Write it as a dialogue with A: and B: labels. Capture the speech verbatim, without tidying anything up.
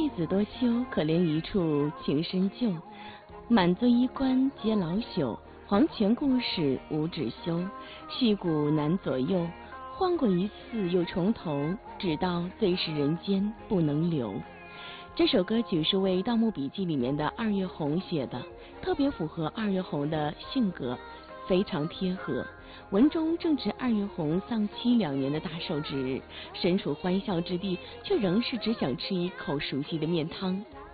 A: 女子多羞，可怜一处情深旧。满座衣冠皆老朽，黄泉故事无止休。续古难左右，换过一次又重头，直到最是人间不能留。这首歌曲是为《盗墓笔记》里面的二月红写的，特别符合二月红的性格，非常贴合。文中正值二月红丧妻两年的大寿之日，身处欢笑之地，却仍是只想吃一口熟悉的面汤。